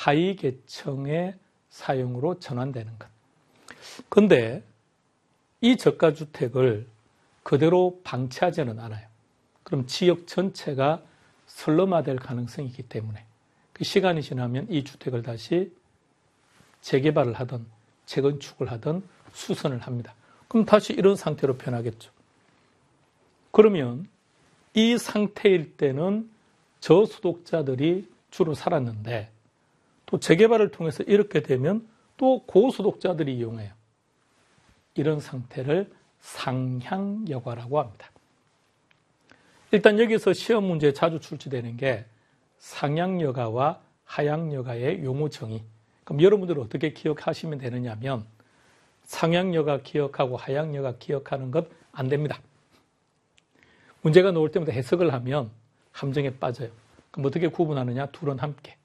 하위 계층의 사용으로 전환되는 것. 그런데 이 저가주택을 그대로 방치하지는 않아요. 그럼 지역 전체가 슬럼화될 가능성이 있기 때문에 그 시간이 지나면 이 주택을 다시 재개발을 하든 재건축을 하든 수선을 합니다. 그럼 다시 이런 상태로 변하겠죠. 그러면 이 상태일 때는 저소득자들이 주로 살았는데 또 재개발을 통해서 이렇게 되면 또 고소득자들이 이용해요. 이런 상태를 상향여가라고 합니다. 일단 여기서 시험 문제에 자주 출제되는 게 상향여가와 하향여가의 용어 정의. 그럼 여러분들은 어떻게 기억하시면 되느냐면 상향여가 기억하고 하향여가 기억하는 것 안 됩니다. 문제가 나올 때마다 해석을 하면 함정에 빠져요. 그럼 어떻게 구분하느냐? 둘은 함께.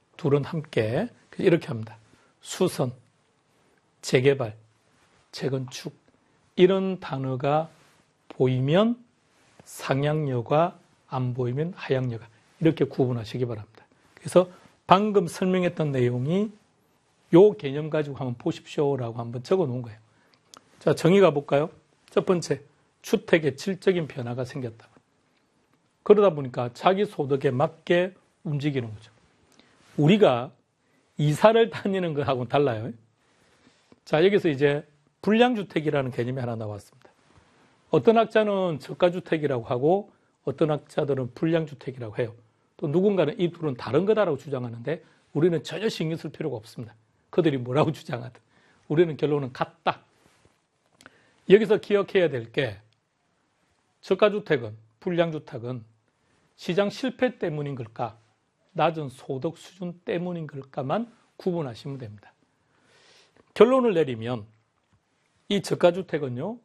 이렇게 합니다. 수선, 재개발, 재건축 이런 단어가 보이면 상향여가, 안 보이면 하향여가 이렇게 구분하시기 바랍니다. 그래서 방금 설명했던 내용이 요 개념 가지고 한번 보십시오라고 한번 적어 놓은 거예요. 자, 정의 가볼까요? 첫 번째, 주택의 질적인 변화가 생겼다. 그러다 보니까 자기 소득에 맞게 움직이는 거죠. 우리가 이사를 다니는 것하고는 달라요. 자, 여기서 이제 불량주택이라는 개념이 하나 나왔습니다. 어떤 학자는 저가주택이라고 하고 어떤 학자들은 불량주택이라고 해요. 또 누군가는 이 둘은 다른 거다라고 주장하는데 우리는 전혀 신경 쓸 필요가 없습니다. 그들이 뭐라고 주장하든 우리는 결론은 같다. 여기서 기억해야 될 게 저가주택은, 불량주택은 시장 실패 때문인 걸까, 낮은 소득 수준 때문인 걸까만 구분하시면 됩니다. 결론을 내리면 이 저가주택은요,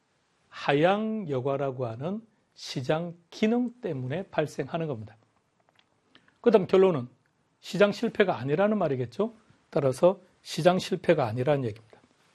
하향여가라고 하는 시장 기능 때문에 발생하는 겁니다. 그 다음 결론은 시장 실패가 아니라는 말이겠죠. 따라서 시장 실패가 아니라는 얘기입니다.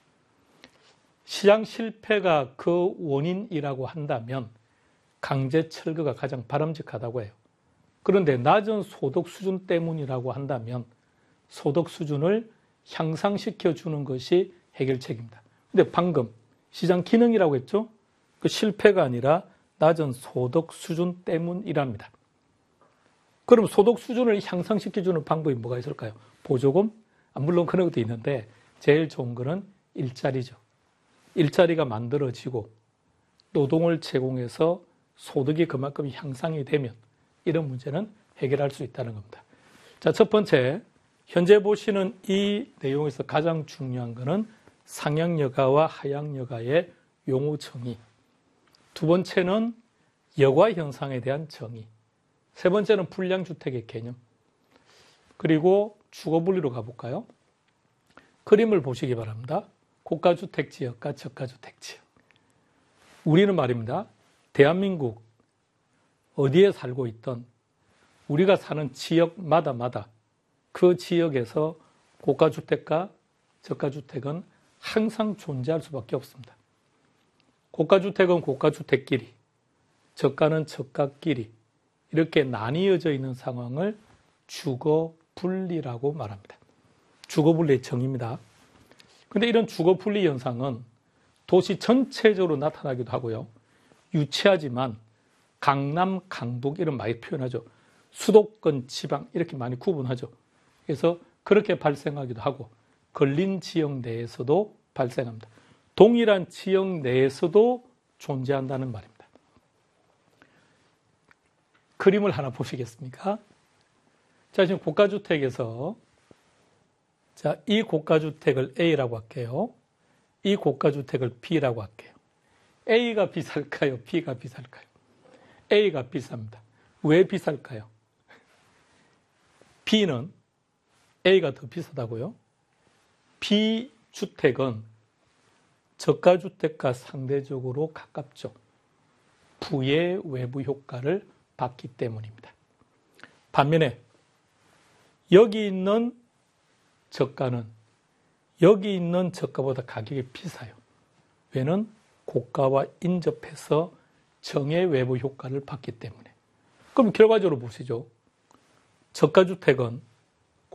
시장 실패가 그 원인이라고 한다면 강제 철거가 가장 바람직하다고 해요. 그런데 낮은 소득 수준 때문이라고 한다면 소득 수준을 향상시켜 주는 것이 해결책입니다. 근데 방금 시장 기능이라고 했죠? 그 실패가 아니라 낮은 소득 수준 때문이랍니다. 그럼 소득 수준을 향상시켜 주는 방법이 뭐가 있을까요? 보조금? 물론 그런 것도 있는데 제일 좋은 거는 일자리죠. 일자리가 만들어지고 노동을 제공해서 소득이 그만큼 향상이 되면 이런 문제는 해결할 수 있다는 겁니다. 자, 첫 번째, 현재 보시는 이 내용에서 가장 중요한 것은 상향여가와 하향여가의 용어 정의. 두 번째는 여가 현상에 대한 정의. 세 번째는 불량주택의 개념. 그리고 주거분리로 가볼까요? 그림을 보시기 바랍니다. 고가주택 지역과 저가주택 지역. 우리는 말입니다. 대한민국 어디에 살고 있던 우리가 사는 지역마다 그 지역에서 고가주택과 저가주택은 항상 존재할 수밖에 없습니다. 고가주택은 고가주택끼리, 저가는 저가끼리 이렇게 나뉘어져 있는 상황을 주거분리라고 말합니다. 주거분리의 정의입니다. 그런데 이런 주거분리 현상은 도시 전체적으로 나타나기도 하고요. 유치하지만 강남, 강북 이런 많이 표현하죠. 수도권, 지방 이렇게 많이 구분하죠. 그래서 그렇게 발생하기도 하고 걸린 지역 내에서도 발생합니다. 동일한 지역 내에서도 존재한다는 말입니다. 그림을 하나 보시겠습니까? 자, 지금 고가주택에서 자, 이 고가주택을 A라고 할게요. 이 고가주택을 B라고 할게요. A가 비쌀까요? B가 비쌀까요? A가 비쌉니다. 왜 비쌀까요? B는 A가 더 비싸다고요? B 주택은 저가주택과 상대적으로 가깝죠. 부의 외부 효과를 받기 때문입니다. 반면에 여기 있는 저가는 여기 있는 저가보다 가격이 비싸요. 왜는 고가와 인접해서 정의 외부 효과를 받기 때문에. 그럼 결과적으로 보시죠. 저가주택은